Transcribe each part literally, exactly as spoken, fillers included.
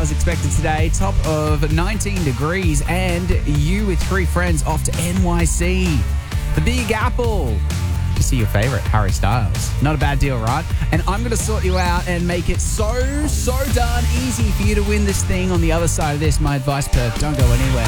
showers expected today. Top of nineteen degrees. And you with three friends off to N Y C. The Big Apple. To see your favourite, Harry Styles. Not a bad deal, right? And I'm going to sort you out and make it so, so darn easy for you to win this thing on the other side of this. My advice, Perth, don't go anywhere.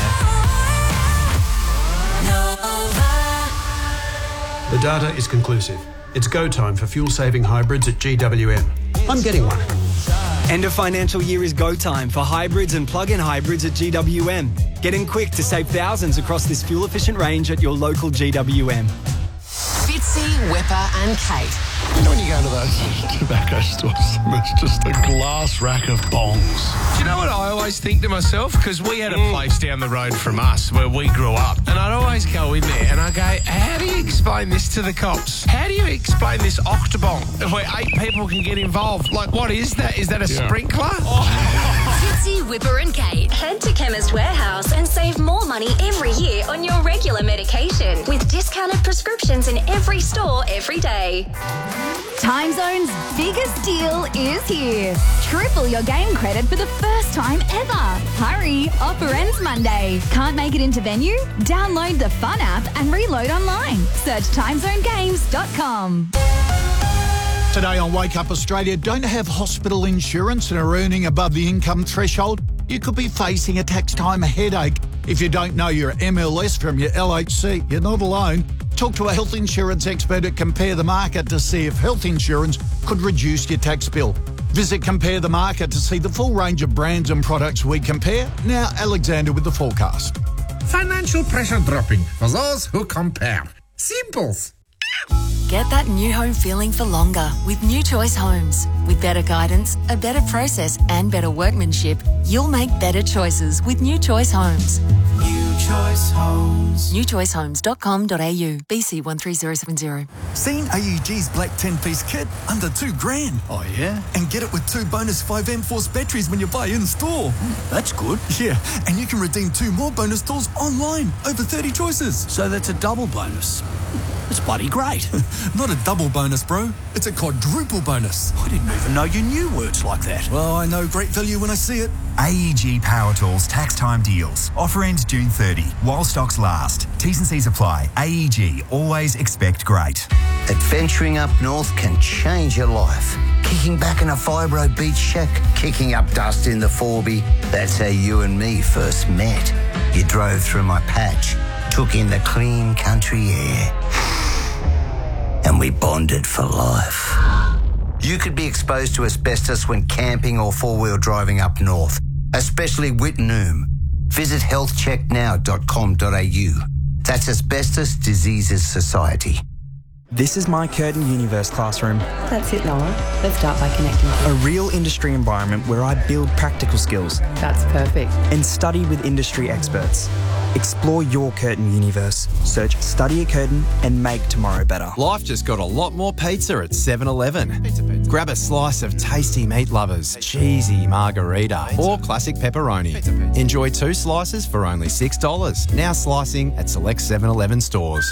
The data is conclusive. It's go time for fuel-saving hybrids at G W M. I'm getting one. End of financial year is go time for hybrids and plug-in hybrids at G W M. Get in quick to save thousands across this fuel-efficient range at your local G W M. Fitzy, Whipper and Kate. You know when you go to those tobacco stores and there's just a glass rack of bongs? Do you know what I always think to myself? Because we had a mm. place down the road from us where we grew up, and I'd always go in there and I go, how do you explain this to the cops? How do you explain this octobong where eight people can get involved? Like, what is that? Is that a yeah. sprinkler? Oh. Fitzy, Whipper and Kate. Head to Chemist Warehouse and save more money every year on your regular medication with discounted prescriptions in every store every day. Time Zone's biggest deal is here. Triple your game credit for the first time ever. Hurry, offer ends Monday. Can't make it into venue? Download the Fun app and reload online. Search time zone games dot com. Today on Wake Up Australia, don't have hospital insurance and are earning above the income threshold? You could be facing a tax time headache. If you don't know your M L S from your L H C, you're not alone. Talk to a health insurance expert at Compare the Market to see if health insurance could reduce your tax bill. Visit Compare the Market to see the full range of brands and products we compare. Now, Alexander with the forecast. Financial pressure dropping for those who compare. Simples. Get that new home feeling for longer with New Choice Homes. With better guidance, a better process and better workmanship, you'll make better choices with New Choice Homes. New Choice Homes. new choice homes dot com dot a u. B C one three zero seven zero. Seen A U G's black ten-piece kit? Under two grand. Oh, yeah? And get it with two bonus five M Force batteries when you buy in-store. Mm, that's good. Yeah, and you can redeem two more bonus tools online. Over thirty choices. So that's a double bonus. It's bloody great. Not a double bonus, bro. It's a quadruple bonus. I didn't even know you knew words like that. Well, I know great value when I see it. A E G Power Tools tax time deals. Offer ends June thirtieth while stocks last. T's and C's apply. A E G, always expect great. Adventuring up north can change your life. Kicking back in a fibro beach shack, kicking up dust in the Forby. That's how you and me first met. You drove through my patch, took in the clean country air, and we bonded for life. You could be exposed to asbestos when camping or four-wheel driving up north, especially Wittenoom. Visit health check now dot com dot a u. That's Asbestos Diseases Society. This is my Curtin Universe classroom. That's it, Noah. Let's start by connecting. A real industry environment where I build practical skills. That's perfect. And study with industry experts. Explore your Curtin universe. Search Study at Curtin and make tomorrow better. Life just got a lot more pizza at seven eleven. Pizza, pizza. Grab a slice of tasty meat lovers, cheesy margarita, pizza. Or classic pepperoni. Pizza, pizza. Enjoy two slices for only six dollars. Now slicing at select seven eleven stores.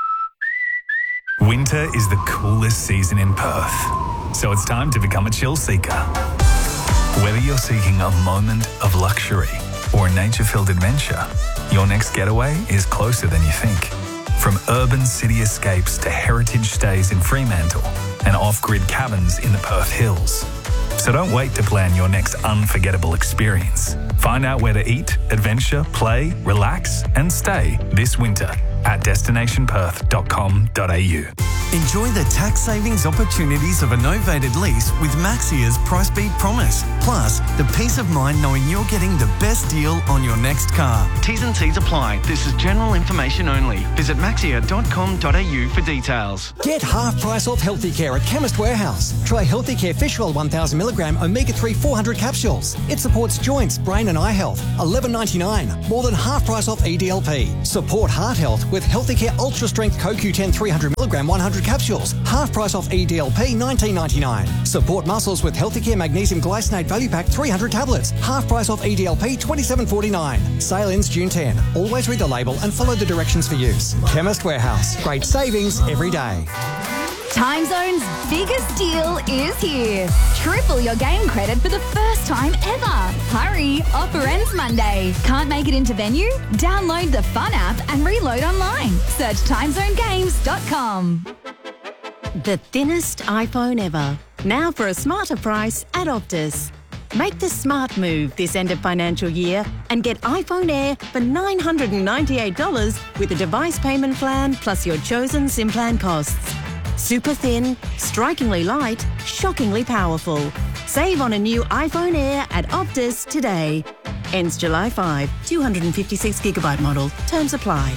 Winter is the coolest season in Perth, so it's time to become a chill seeker. Whether you're seeking a moment of luxury or a nature-filled adventure, your next getaway is closer than you think. From urban city escapes to heritage stays in Fremantle and off-grid cabins in the Perth Hills. So don't wait to plan your next unforgettable experience. Find out where to eat, adventure, play, relax and stay this winter at destination perth dot com dot a u. Enjoy the tax savings opportunities of a novated lease with Maxia's Price Beat Promise. Plus, the peace of mind knowing you're getting the best deal on your next car. T's and C's apply. This is general information only. Visit maxia dot com dot a u for details. Get half price off Healthy Care at Chemist Warehouse. Try Healthy Care Fish Oil one thousand milligram omega three four hundred capsules. It supports joints, brain and eye health. eleven ninety-nine. More than half price off E D L P. Support heart health with Healthy Care Ultra Strength Co Q ten three hundred milligram one hundred capsules. Half price off E D L P nineteen ninety-nine. Support muscles with Healthy Care Magnesium Glycinate Value Pack three hundred tablets. Half price off E D L P twenty-seven forty-nine. Sale ends June tenth. Always read the label and follow the directions for use. Chemist Warehouse. Great savings every day. Time Zone's biggest deal is here. Triple your game credit for the first time ever. Hurry, offer ends Monday. Can't make it into venue? Download the Fun app and reload online. Search time zone games dot com. The thinnest iPhone ever. Now for a smarter price at Optus. Make the smart move this end of financial year and get iPhone Air for nine hundred ninety-eight dollars with a device payment plan plus your chosen SIM plan costs. Super thin, strikingly light, shockingly powerful. Save on a new iPhone Air at Optus today. Ends July fifth. two hundred fifty-six gigabyte model. Terms apply.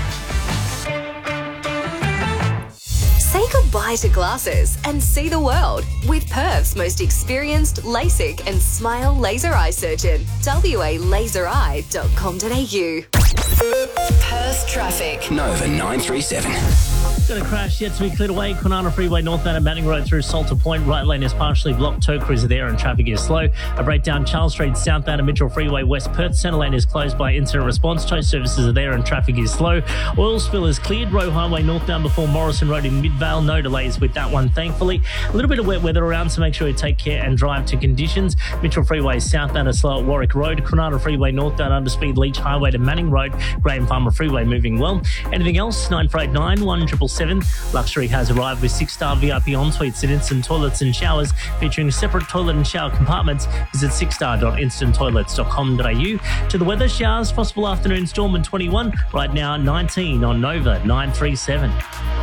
Say goodbye to glasses and see the world with Perth's most experienced LASIK and Smile laser eye surgeon. w a laser eye dot com dot a u. Perth traffic. Nova nine three seven. Got a crash yet to be cleared away. Kwinana Freeway northbound at Manning Road through Salter Point. Right lane is partially blocked. Tow crews are there and traffic is slow. A breakdown Charles Street southbound at Mitchell Freeway West Perth. Centre lane is closed by incident response. Tow services are there and traffic is slow. Oil spill is cleared. Roe Highway northbound before Morrison Road in Midvale. No delays with that one, thankfully. A little bit of wet weather around, so make sure you take care and drive to conditions. Mitchell Freeway southbound is slow at Warwick Road. Kwinana Freeway northbound under speed Leach Highway to Manning Road. Graham Farmer Freeway moving well. Anything else? nine four eight nine, one seven seven seven. Luxury has arrived with six-star V I P en-suites and instant toilets and showers featuring separate toilet and shower compartments. Visit six star dot instant toilets dot com dot a u. To the weather, showers, possible afternoon storm in twenty-one. Right now, nineteen on Nova nine three seven.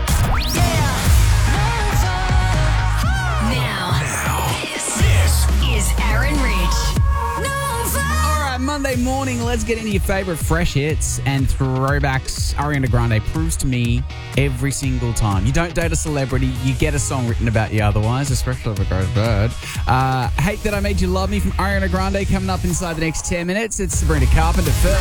Now, this, this is Aaron Rich. All right, Monday morning, let's get into your favourite fresh hits and throwbacks. Ariana Grande proves to me every single time. You don't date a celebrity, you get a song written about you otherwise, especially if it goes bad. Uh, Hate That I Made You Love Me from Ariana Grande coming up inside the next ten minutes. It's Sabrina Carpenter first.